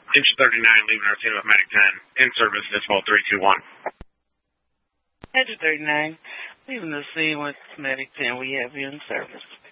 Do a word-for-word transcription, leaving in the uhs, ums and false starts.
Engine thirty-nine, leaving our scene with Medic ten. In service, Decimal three two one. Engine thirty-nine, leaving the scene with Medic ten. We have you in service.